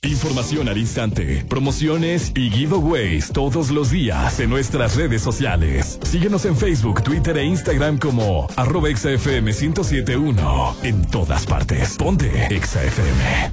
Información al instante, promociones y giveaways todos los días en nuestras redes sociales. Síguenos en Facebook, Twitter e Instagram como @exafm1071. En todas partes. Ponte Exa FM.